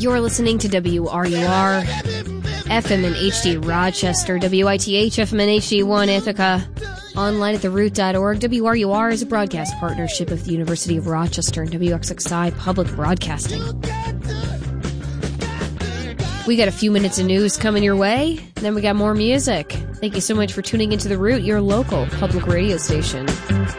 You're listening to WRUR, FM and HD Rochester, WITH, FM and HD1 Ithaca, online at theroot.org. WRUR is a broadcast partnership of the University of Rochester and WXXI Public Broadcasting. We got a few minutes of news coming your way, and then we got more music. Thank you so much for tuning into The Root, your local public radio station.